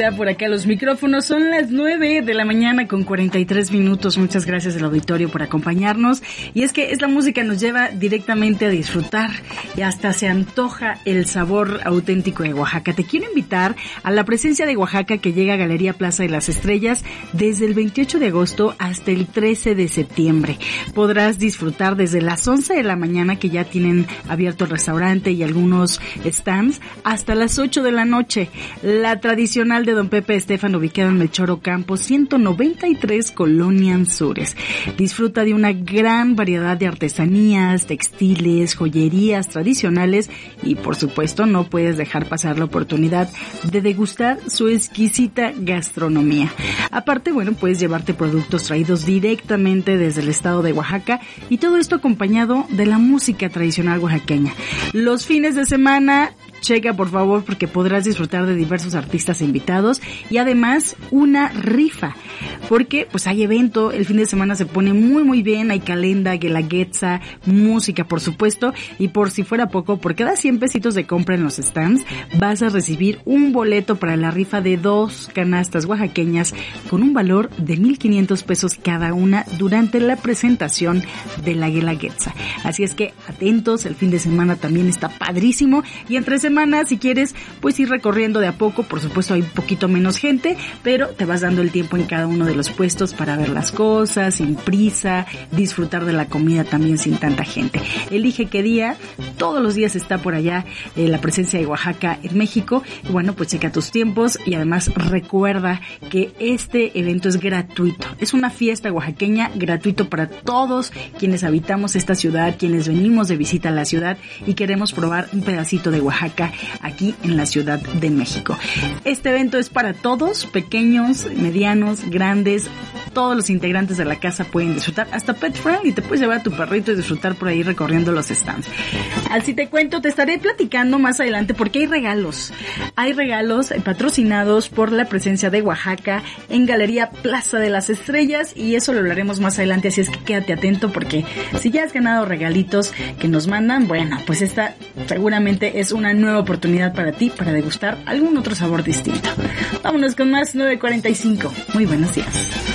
ya por acá los micrófonos. Son las 9 de la mañana con 43 minutos. Muchas gracias al auditorio por acompañarnos. Y es que esta música nos lleva directamente a disfrutar y hasta se antoja el sabor auténtico de Oaxaca. Te quiero invitar a la presencia de Oaxaca que llega a Galería Plaza de las Estrellas desde el 28 de agosto hasta el 13 de septiembre. Podrás disfrutar desde las 11 de la mañana, que ya tienen abierto el restaurante y algunos stands, hasta las 8 de la noche. La tradicional de Don Pepe Estefan, ubicado en Melchor Ocampo, 193, Colonia Anzures. Disfruta de una gran variedad de artesanías, textiles, joyerías tradicionales y, por supuesto, no puedes dejar pasar la oportunidad de degustar su exquisita gastronomía. Aparte, bueno, puedes llevarte productos traídos directamente desde el estado de Oaxaca y todo esto acompañado de la música tradicional oaxaqueña. Los fines de semana, checa por favor, porque podrás disfrutar de diversos artistas invitados y además una rifa, porque pues hay evento, el fin de semana se pone muy bien, hay calenda, guelaguetza, música por supuesto, y por si fuera poco, por cada 100 pesitos de compra en los stands vas a recibir un boleto para la rifa de 2 canastas oaxaqueñas con un valor de 1,500 pesos cada una durante la presentación de la guelaguetza. Así es que atentos, el fin de semana también está padrísimo y entre semana, si quieres, pues ir recorriendo de a poco. Por supuesto hay un poquito menos gente, pero te vas dando el tiempo en cada uno de los puestos para ver las cosas sin prisa, disfrutar de la comida también sin tanta gente. Elige qué día, todos los días está por allá la presencia de Oaxaca en México. Y bueno, pues checa tus tiempos y además recuerda que este evento es gratuito. Es una fiesta oaxaqueña, gratuito para todos quienes habitamos esta ciudad, quienes venimos de visita a la ciudad y queremos probar un pedacito de Oaxaca aquí en la Ciudad de México. Este evento es para todos, pequeños, medianos, grandes, todos los integrantes de la casa pueden disfrutar, hasta pet friendly, te puedes llevar a tu perrito y disfrutar por ahí recorriendo los stands. Así te cuento, te estaré platicando más adelante porque hay regalos patrocinados por la presencia de Oaxaca en Galería Plaza de las Estrellas y eso lo hablaremos más adelante, así es que quédate atento porque si ya has ganado regalitos que nos mandan, bueno, pues esta seguramente es una nueva oportunidad para ti para degustar algún otro sabor distinto. Vámonos con más 9:45. Muy buenos días.